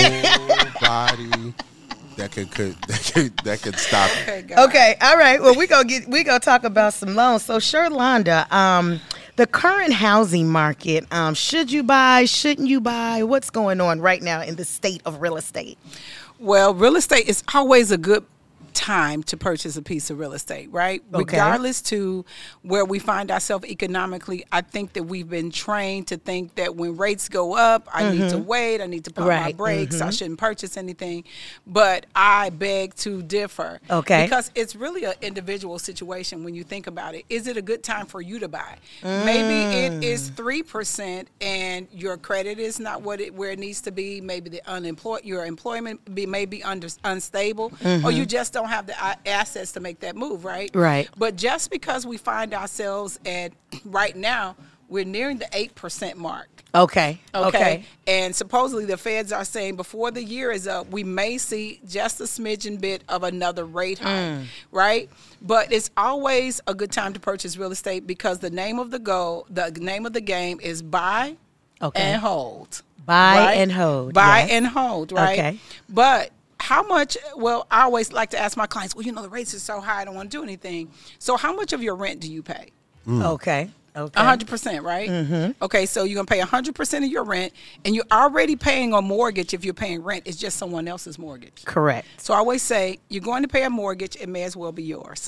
nobody that could, could that could that could stop it. Okay, God. Okay, all right. Well, we gonna get we gonna talk about some loans. So, Sherlonda, um, the current housing market, um, should you buy? Shouldn't you buy? What's going on right now in the state of real estate? Well, real estate is always a good time to purchase a piece of real estate, right? Okay. Regardless to where we find ourselves economically, I think that we've been trained to think that when rates go up, I need to wait, I need to pump my Right. brakes, I shouldn't purchase anything. But I beg to differ. Okay. Because it's really an individual situation when you think about it. Is it a good time for you to buy? Maybe it is three percent and your credit is not what it where it needs to be. Maybe the unemployed your employment be, may be under, unstable, or you just don't have the uh, assets to make that move, right? Right. But just because we find ourselves at right now, we're nearing the eight percent mark. Okay. Okay. Okay. And supposedly the feds are saying before the year is up, we may see just a smidgen bit of another rate hike, right? But it's always a good time to purchase real estate because the name of the goal, the name of the game is buy Okay. and hold. Buy right? and hold. Buy yes. and hold, right? Okay. But how much, well, I always like to ask my clients, well, you know, the rates are so high, I don't want to do anything. So how much of your rent do you pay? Okay. Okay. A hundred percent, right? Mm-hmm. Okay, so you're gonna pay a hundred percent of your rent, and you're already paying a mortgage. If you're paying rent, it's just someone else's mortgage. Correct. So I always say, you're going to pay a mortgage, it may as well be yours.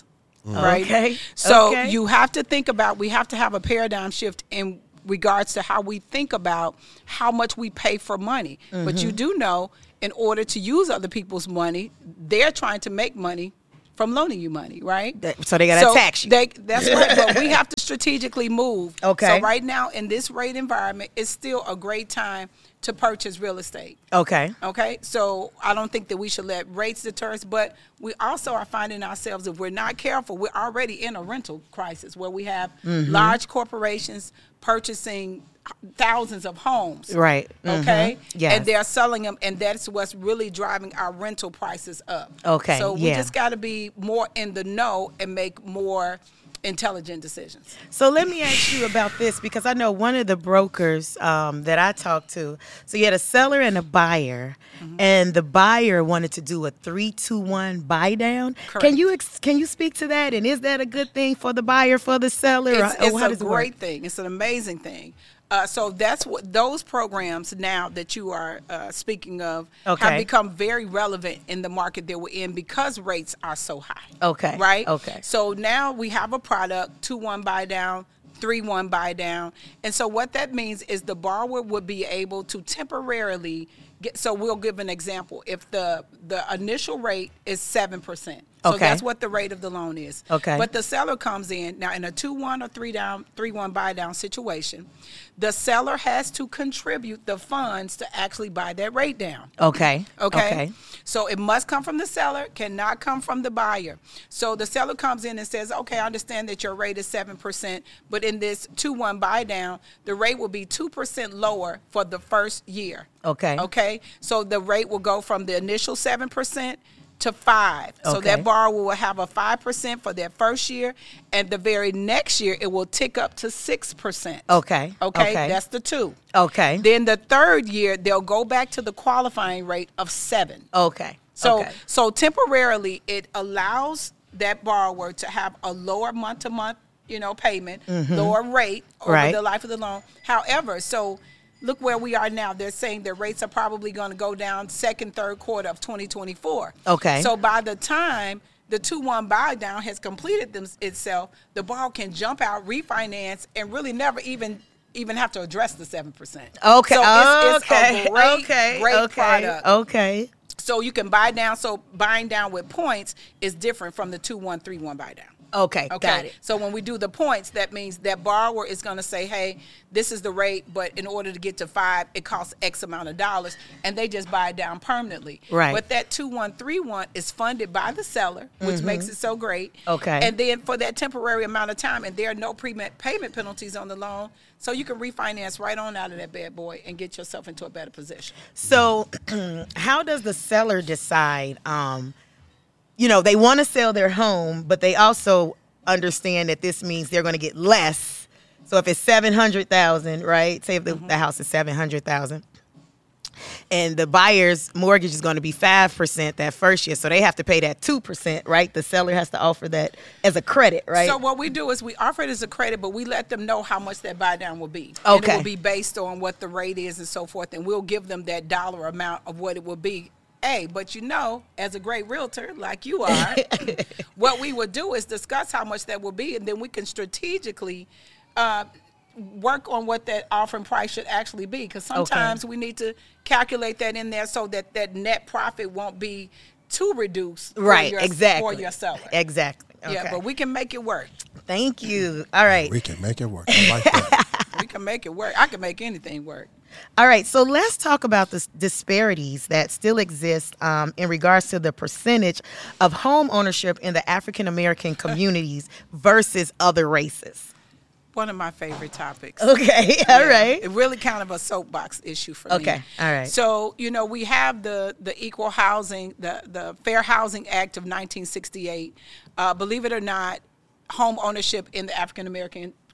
right? Okay. So Okay. you have to think about, we have to have a paradigm shift in regards to how we think about how much we pay for money. But you do know, in order to use other people's money, they're trying to make money from loaning you money, right? That- so they gotta tax you. They, that's right, but we have to strategically move. Okay. So right now, in this rate environment, it's still a great time to purchase real estate. Okay. Okay, so I don't think that we should let rates deter us, but we also are finding ourselves, if we're not careful, we're already in a rental crisis where we have Mm-hmm. large corporations purchasing thousands of homes. Right. Okay. Mhm. Yes. And they're selling them, and that's what's really driving our rental prices up. Okay, So we yeah. just got to be more in the know and make more intelligent decisions. So let me ask you about this, because I know one of the brokers um, that I talked to, so you had a seller and a buyer, Mm-hmm. and the buyer wanted to do a three two one buy down. Correct. Can you ex- can you speak to that? And is that a good thing for the buyer, for the seller? It's, or, or it's how a does it great work? thing. It's an amazing thing. Uh, so that's what those programs now that you are uh, speaking of Okay. have become very relevant in the market that we're in because rates are so high. Okay. Right? Okay. So now we have a product, two one buy down, three one buy down. And so what that means is the borrower would be able to temporarily get, so we'll give an example. If the, the initial rate is seven percent. So Okay. that's what the rate of the loan is. Okay. But the seller comes in now in a two one or three down, three one buy down situation. The seller has to contribute the funds to actually buy that rate down. Okay. Okay? Okay. So it must come from the seller, cannot come from the buyer. So the seller comes in and says, okay, I understand that your rate is seven percent, but in this two one buy down, the rate will be two percent lower for the first year. Okay. Okay? So the rate will go from the initial seven percent to five. So Okay. that borrower will have a five percent for their first year, and the very next year it will tick up to six percent. Okay. Okay, Okay. that's the two. Okay. Then the third year they'll go back to the qualifying rate of seven. Okay. So okay. so temporarily it allows that borrower to have a lower month to month, you know, payment, lower rate over Mm-hmm. Right. the life of the loan. However, so look where we are now. They're saying their rates are probably going to go down second, third quarter of twenty twenty-four. Okay. So by the time the two one buy down has completed them, itself, the borrower can jump out, refinance, and really never even even have to address the seven percent. Okay. So it's, it's okay. a great, okay. great okay. product. Okay. So you can buy down. So buying down with points is different from the two one three one buy down. Okay. Okay. Got it. So when we do the points, that means that borrower is going to say, hey, this is the rate, but in order to get to five, it costs X amount of dollars, and they just buy it down permanently. Right. But that two one three one is funded by the seller, which makes it so great. Okay. And then for that temporary amount of time, and there are no payment payment penalties on the loan, so you can refinance right on out of that bad boy and get yourself into a better position. So, how does the seller decide? Um, you know, they want to sell their home, but they also understand that this means they're going to get less. So, if it's seven hundred thousand, right? Say if the, the house is seven hundred thousand, and the buyer's mortgage is going to be five percent that first year, so they have to pay that two percent, right? The seller has to offer that as a credit, right? So what we do is we offer it as a credit, but we let them know how much that buy down will be. And it Okay. will be based on what the rate is and so forth, and we'll give them that dollar amount of what it will be. Hey, but you know, as a great realtor like you are, what we would do is discuss how much that will be, and then we can strategically uh, work on what that offering price should actually be. Because sometimes we need to calculate that in there so that that net profit won't be too reduced for right, your, exactly. for your seller. Exactly. Okay. Yeah, but we can make it work. Thank you. All right. We can make it work. I like that. We can make it work. I can make anything work. All right, so let's talk about the s- disparities that still exist um, in regards to the percentage of home ownership in the African American communities versus other races. One of my favorite topics. Okay, all Yeah, right. It really kind of a soapbox issue for me. Okay, all right. So, you know, we have the, the Equal Housing, the, the Fair Housing Act of nineteen sixty-eight. Uh, believe it or not, home ownership in the African American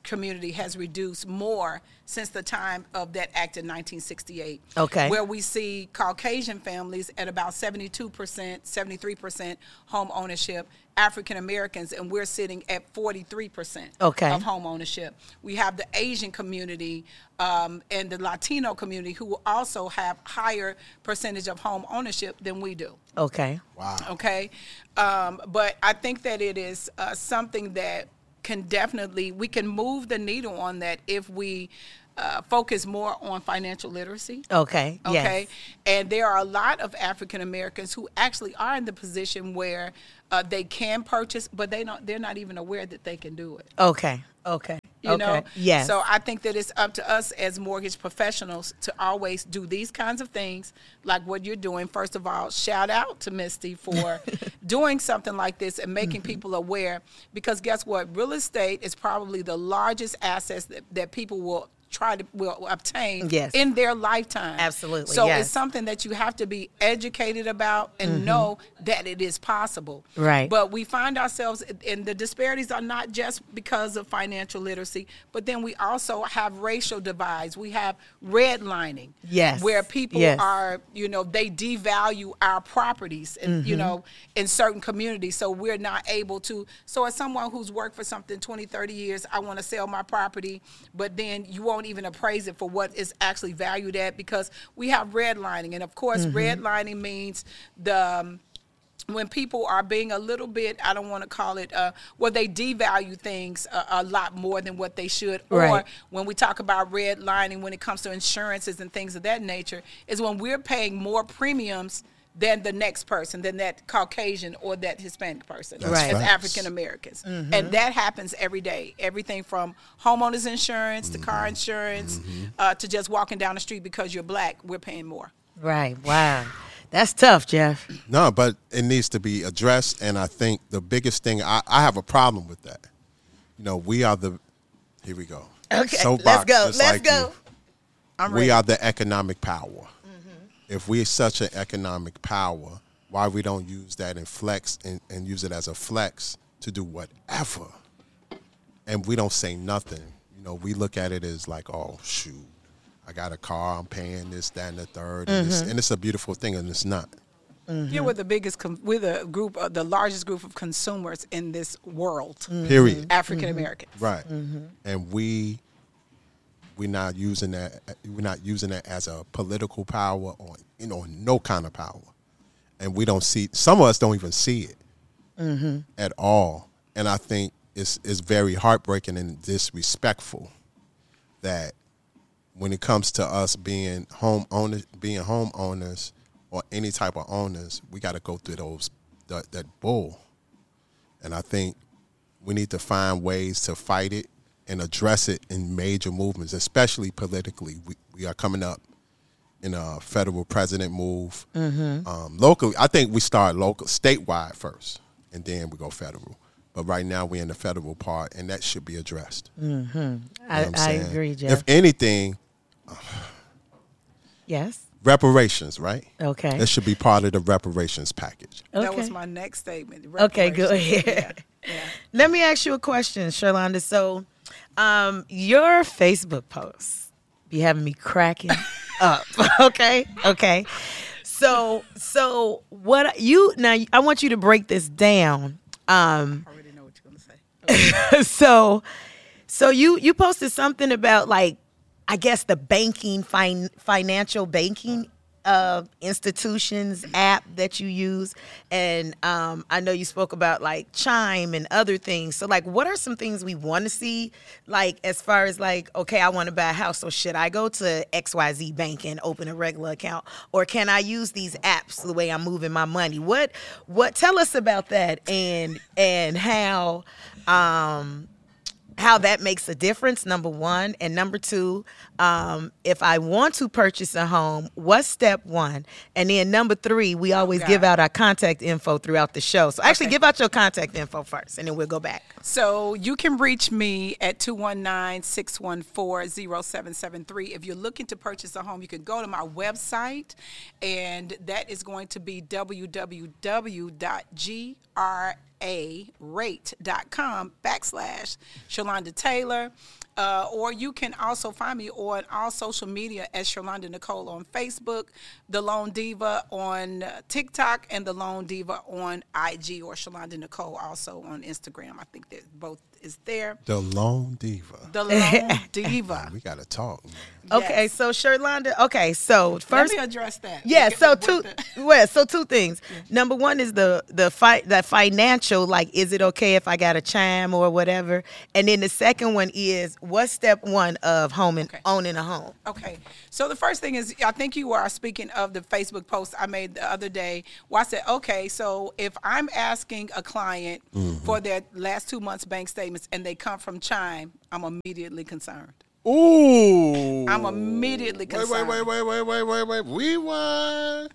community has reduced more since the time of that act in nineteen sixty-eight. Okay. Where we see Caucasian families at about seventy-two percent, seventy-three percent home ownership, African Americans, and we're sitting at forty-three percent Okay. of home ownership. We have the Asian community um, and the Latino community who also have higher percentage of home ownership than we do. Okay. Wow. Okay. Um, but I think that it is uh, something that can definitely, we can move the needle on that if we uh, focus more on financial literacy. Okay. Okay. Yes. And there are a lot of African Americans who actually are in the position where uh, they can purchase, but they don't, they're not even aware that they can do it. Okay. Okay. You okay. know? Yes. So I think that it's up to us as mortgage professionals to always do these kinds of things like what you're doing. First of all, shout out to Misty for doing something like this and making mm-hmm. people aware, because guess what? Real estate is probably the largest assets that, that people will try to will obtain yes. in their lifetime. Absolutely. So yes. it's something that you have to be educated about and mm-hmm. know that it is possible. Right. But we find ourselves, and the disparities are not just because of financial literacy, but then we also have racial divides. We have redlining. Yes. Where people yes. are, you know, they devalue our properties, and mm-hmm. you know, in certain communities. So we're not able to. So as someone who's worked for something twenty, thirty years, I want to sell my property, but then you won't even appraise it for what it's actually valued at, because we have redlining. And of course, mm-hmm. redlining means the um, when people are being a little bit, I don't want to call it, uh, well, they devalue things a, a lot more than what they should. Or right. when we talk about redlining, when it comes to insurances and things of that nature, is when we're paying more premiums than the next person, than that Caucasian or that Hispanic person, That's as facts. African Americans. Mm-hmm. And that happens every day. Everything from homeowners insurance mm-hmm. to car insurance mm-hmm. uh, to just walking down the street because you're black, we're paying more. Right. Wow. That's tough, Jeff. No, but it needs to be addressed, and I think the biggest thing, I, I have a problem with that. You know, we are the, here we go. Okay, Soapbox, let's go. just Let's like go. you. I'm we ready. are the economic power. If we're such an economic power, why we don't use that and flex and, and use it as a flex to do whatever? And we don't say nothing. You know, we look at it as like, oh, shoot, I got a car, I'm paying this, that, and the third. Mm-hmm. And, it's, and it's a beautiful thing, and it's not. Mm-hmm. Yeah, we're the biggest, com- we're the group, uh, the largest group of consumers in this world. Mm-hmm. Period. African Americans. Mm-hmm. Right. Mm-hmm. And we... We're not using that. We're not using that as a political power, or you know, no kind of power, and we don't see. Some of us don't even see it mm-hmm. at all. And I think it's it's very heartbreaking and disrespectful that when it comes to us being home owners, being homeowners, or any type of owners, we got to go through those that, that bull. And I think we need to find ways to fight it and address it in major movements, especially politically. We, we are coming up in a federal president move. Mm-hmm. Um, locally, I think we start local, statewide first, and then we go federal. But right now we're in the federal part, and that should be addressed. Mm-hmm. You know I, I agree, Jeff. If anything, uh, yes, reparations, right? Okay. That should be part of the reparations package. Okay. That was my next statement. Okay, go ahead. Yeah. Yeah. Let me ask you a question, Sherlonda. So, um, your Facebook posts be having me cracking up. Okay, okay. So, so what you now? I want you to break this down. Um, I already know what you're gonna say. Okay. so, so you you posted something about, like, I guess the banking, fin- financial banking uh, institutions app that you use. And um, I know you spoke about like Chime and other things. So like, what are some things we want to see? Like, as far as like, okay, I want to buy a house. So should I go to X Y Z Bank and open a regular account? Or can I use these apps the way I'm moving my money? What, what, tell us about that and, and how, um, how that makes a difference, number one. And number two, um, if I want to purchase a home, what's step one? And then number three, we always Oh, give out our contact info throughout the show. So actually Okay. give out your contact info first, and then we'll go back. So you can reach me at two one nine, six one four, zero seven seven three. If you're looking to purchase a home, you can go to my website, and that is going to be w w w dot g r a rate dot com backslash Shalonda Taylor. Uh, or you can also find me on all social media as Shalonda Nicole on Facebook, The Lone Diva on uh, TikTok, and The Lone Diva on I G, or Shalonda Nicole also on Instagram. I think that both is there. The Lone Diva. The Lone Diva. We got to talk, man. Okay, Yes. so Sherlonda. Okay, so Let first, me address that. yeah. With- So with two, the- well, so two things. Number one is the the fight that financial. Like, is it okay if I got a chime or whatever? And then the second one is what's step one of home and Okay. owning a home? Okay. So the first thing is, I think you are speaking of the Facebook post I made the other day where I said, okay, so if I'm asking a client for their last two months bank statements and they come from Chime, I'm immediately concerned. Ooh. I'm immediately Wait, concerned. wait, wait, wait, wait, wait, wait, wait. Rewind.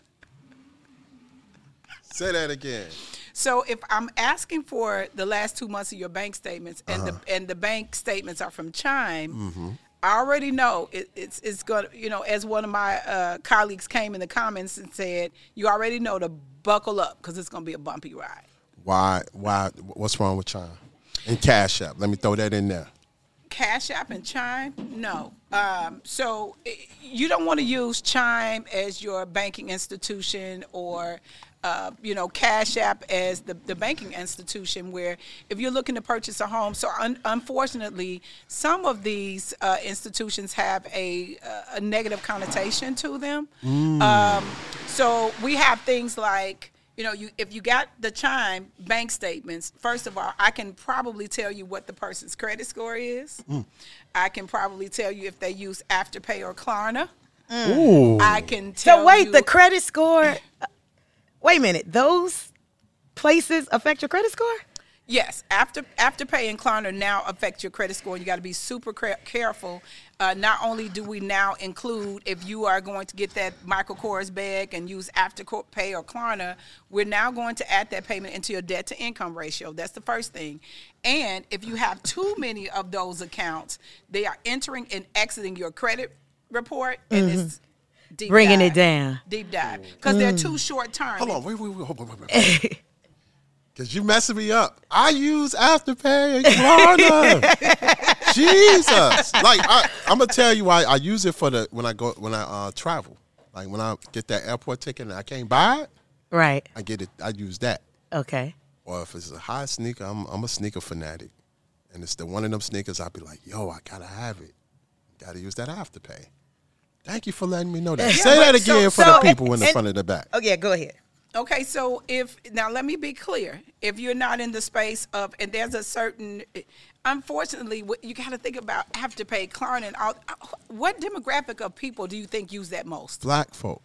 Say that again. So if I'm asking for the last two months of your bank statements and the and the bank statements are from Chime, I already know it, it's it's going to, you know, as one of my uh, colleagues came in the comments and said, you already know to buckle up because it's going to be a bumpy ride. Why? Why? What's wrong with Chime? And Cash App. Let me throw that in there. Cash App and Chime? No. Um, so i- you don't want to use Chime as your banking institution or, uh, you know, Cash App as the, the banking institution where if you're looking to purchase a home. So un- unfortunately, some of these uh, institutions have a, a negative connotation to them. Um, so we have things like, you know, you if you got the Chime bank statements, first of all, I can probably tell you what the person's credit score is. I can probably tell you if they use Afterpay or Klarna. Ooh. I can tell So wait, you. the credit score. Wait a minute, those places affect your credit score? Yes, after Afterpay and Klarna now affect your credit score, and you got to be super cre- careful. Uh, not only do we now include if you are going to get that Michael Kors bag and use Afterpay or Klarna, we're now going to add that payment into your debt to income ratio. That's the first thing. And if you have too many of those accounts, they are entering and exiting your credit report, and it's deep Bringing dive, it down. deep dive because they're too short term. Hold on. Wait, wait, wait. Hold on, wait, wait, wait. Because you messing me up. I use Afterpay and Klarna. Jesus. Like, I, I'm going to tell you why I use it for the, when I go, when I uh, travel. Like, when I get that airport ticket and I can't buy it, Right. I get it, I use that. Okay. Or if it's a high sneaker, I'm, I'm a sneaker fanatic. And it's the one of them sneakers, I'll be like, yo, I got to have it. Got to use that Afterpay. Thank you for letting me know that. Yeah, Say but that so- again for so- the people in the and- front and the back. Oh yeah, go ahead. Okay, so if now let me be clear. If you're not in the space of, and there's a certain, unfortunately, what you got to think about Afterpay, Klarna, and all. What demographic of people do you think use that most? Black folk.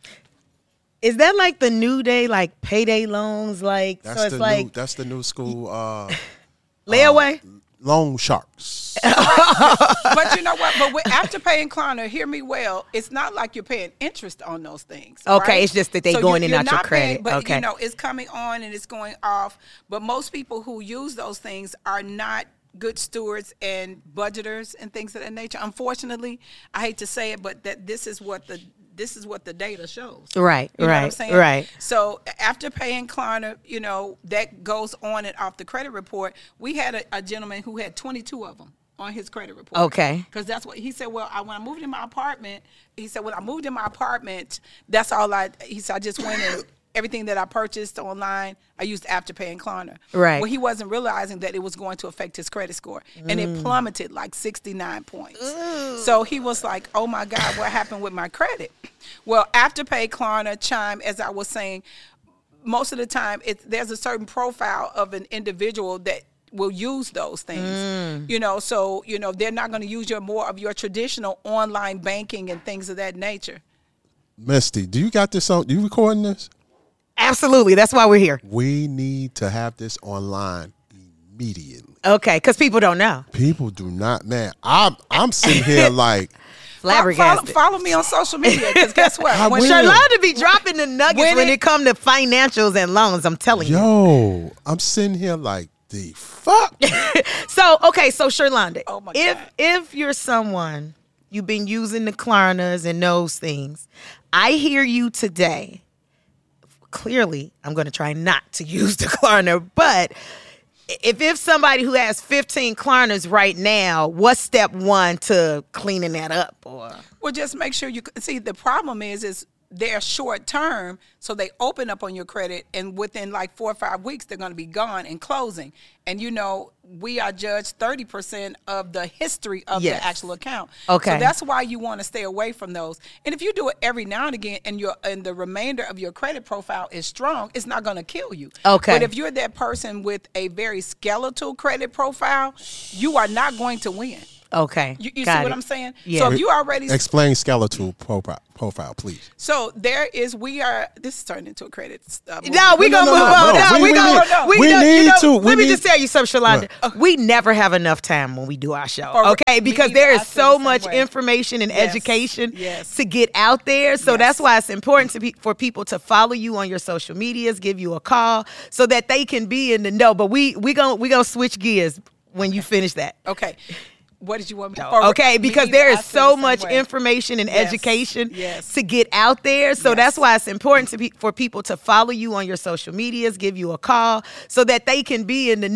Is that like the new day, like payday loans? Like That's so, it's the like new. That's the new school. Uh, layaway. loan sharks. But you know what? But with Afterpay and Klarna, hear me well. It's not like you're paying interest on those things. Okay, right? it's just that they So going you- in you're out your not paying, credit. but Okay. you know, it's coming on and it's going off. But most people who use those things are not good stewards and budgeters and things of that nature. Unfortunately, I hate to say it, but that this is what the this is what the data shows. Right, You know what I'm right, saying? right. So after paying Klarna, you know, that goes on and off the credit report. We had a, a gentleman who had twenty-two of them on his credit report. Okay. Because that's what he said. Well, I, when I moved in my apartment, he said, when I moved in my apartment, that's all I, he said, I just went and everything that I purchased online, I used Afterpay and Klarna. Right. Well, he wasn't realizing that it was going to affect his credit score. And it plummeted like sixty-nine points. So he was like, oh my God, what happened with my credit? Well, Afterpay, Klarna, Chime, as I was saying, most of the time, it, there's a certain profile of an individual that will use those things. You know, so, you know, they're not going to use your more of your traditional online banking and things of that nature. Misty, do you got this on? You recording this? Absolutely. That's why we're here. We need to have this online immediately. Okay, because people don't know. People do not, man. I'm I'm sitting here like Follow, Flabbergasted. follow me on social media because guess what? I When- will. Sherlonda be dropping the nuggets When when, it- it come to financials and loans. I'm telling you. yo, I'm sitting here like the fuck. So okay, so Sherlonda, Oh, my if God. if you're someone you've been using the Klarnas and those things, I hear you today. clearly I'm going to try not to use the Klarna, but if if somebody who has fifteen Klarnas right now, what's step one to cleaning that up? Or Well, just make sure you see. The problem is, is they're short term, so they open up on your credit, and within like four or five weeks, they're going to be gone and closing. And you know, we are judged thirty percent of the history of Yes. the actual account. Okay. So that's why you want to stay away from those. And if you do it every now and again, and your and the remainder of your credit profile is strong, it's not going to kill you. Okay. But if you're that person with a very skeletal credit profile, you are not going to win. okay, You, you see got what it. I'm saying? Yeah. So if you already Explain skeletal profile, profile, please. So there is, we are, this is turning into a credit. Uh, movie. No, we No, gonna no, move no, on. no. No, We- we, we gonna. need- we, we don't- you need know, to- we Let me need- just tell you something, Shalonda. We never have enough time when we do our show, For- okay? me Because either. there I is feel so the same much way. information and Yes. education Yes. to get out there. So Yes. that's why it's important to be, for people to follow you on your social medias, give you a call, so that they can be in the know. But we we gonna we gonna switch gears when you finish that. Okay. What did you want me to Okay, Me because either. there I is feel so the same much way. information and Yes. education Yes. to get out there. So Yes. that's why it's important to be, for people to follow you on your social medias, give you a call, so that they can be in the